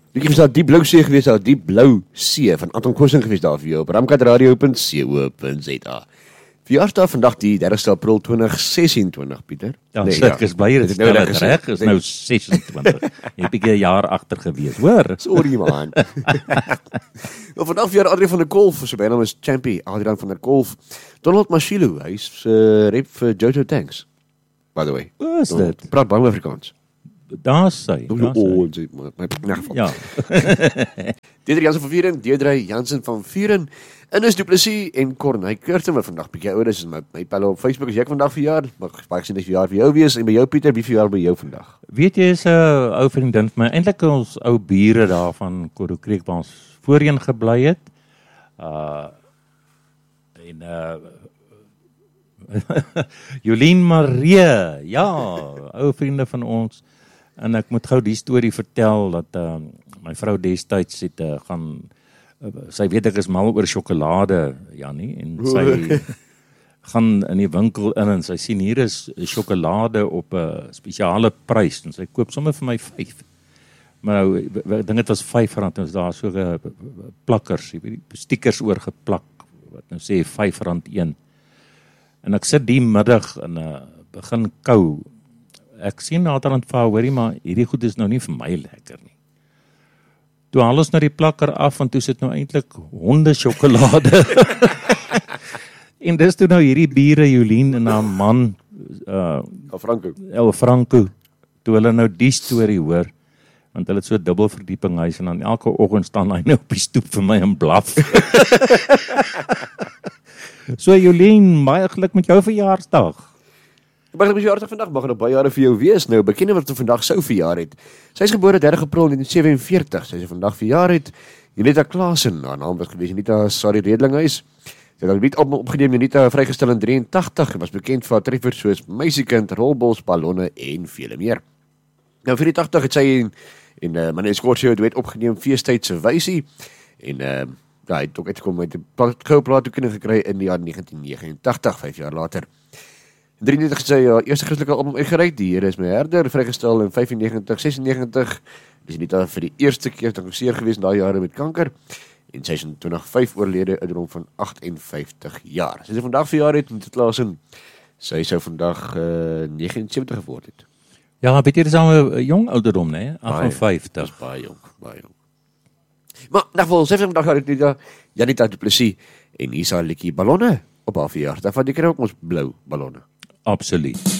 Dit is daar Diep Blou See gewees, daar Diep Blou See van Anton Kossing gewees daar vir jou op ramkatradio.co.za. Verjaarsdag vandag die 30 April 2026, Pieter. Ja, ek is bly dit nou reg, is nou 26. Jy het 'n jaar agter gewees, hoor? Sorry man. Nou, vandag vir Adrian van der Kolf, sy bynaam is Champy, Adrian van der Kolf. Donald Mashilo, hy's rep vir Jojo Tanks, by the way. Wat is dit? Praat baie Afrikaans. Daar sy. Ja. Deirdre Jansen van Vuren, Deirdre Jansen van Vuren, Ines Du Plessis en Corneille Curtin, wat vandag bietjie ouer is, my pelle op Facebook, is ek vandag verjaar, mag ek sien dis verjaar vir jou wees, en by jou Pieter, wie verjaar by jou vandag? Weet jy, is 'n ou vriendin van my, eintlik ons ou bure daar van Korro Creek waar ons voorheen gebly het. Jolien Marie, ja, ou vriende van ons. En ek moet gou die storie vertel dat my vrou destyds het sy weet ek is mal oor sjokolade, Jannie, en sy gaan in die winkel in en sy sien hier is sjokolade op 'n spesiale prys en sy koop sommer vir my 5. Maar nou, ek dink dit was R5 en daar so plakkers, jy weet die stickers oorgeplak wat nou sê R5 En ek sit die middag en begin kou. Ek sien naderhand vir haar, hoorie, maar hierdie goed is nou nie vir my lekker nie. Toe haal ons nou die plakker af, en toe sit nou eintlik honde sjokolade. En dis toe nou hierdie bure, Jolien en haar man, Franco, toe hulle nou die storie hoor, want hulle het so dubbelverdieping huis, en dan elke oggend staan hy nou op die stoep vir my en blaf. So Jolien, baie geluk met jou verjaarsdag. Baie geluk met jou verjaarsdag vandag, mag nog baie jare vir jou wees. Nou, bekende wat vandag sou verjaar het. Sy is gebore 30 April 1947, sy is vandag verjaar het. Junita Klaasen, haar naam was gewees Junita Sarri Redlinghuis. Sy het al bied opgeneem, Junita vrygestel in 83, was bekend vir haar treffers soos Meisiekind, Rolbos, Ballonne en vele meer. Nou, 84 het sy en Manny Scorsese duet opgeneem, Feestydse Wysie, en hy het ook uitgekom met die goue plaattoekenning gekry in die jaar 1989, 5 jaar later. In 93 het sy haar eerste Christelike album uitgereik, Die Here is my herder, vrygestel in 95, 96, dis nie daar vir die eerste keer diagnoseer gewees in daai jare met kanker, en sy is in 2005 oorlede, ouderdom van 58 jaar. Sy is vandag verjaar het, met dit laas in, sy sou vandag 79 geword het. Ja, weet jy, dis al 'n jong ouderdom, né? 58. Dis baie jong, baie jong. Maar, in geval, sy vandag had Janita Du Plessis, en hier is haar liedjie Ballonne op haar verjaardag, want die kry ook ons blou ballonne. Absoluut.